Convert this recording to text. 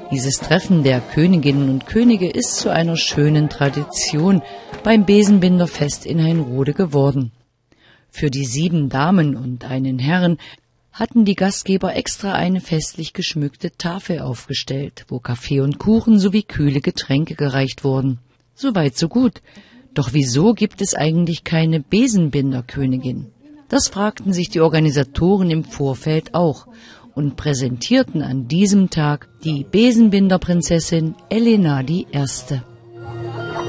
Dieses Treffen der Königinnen und Könige ist zu einer schönen Tradition beim Besenbinderfest in Hainrode geworden. Für die 7 Damen und einen Herrn hatten die Gastgeber extra eine festlich geschmückte Tafel aufgestellt, wo Kaffee und Kuchen sowie kühle Getränke gereicht wurden. Soweit so gut. Doch wieso gibt es eigentlich keine Besenbinderkönigin? Das fragten sich die Organisatoren im Vorfeld auch und präsentierten an diesem Tag die Besenbinderprinzessin Elena I.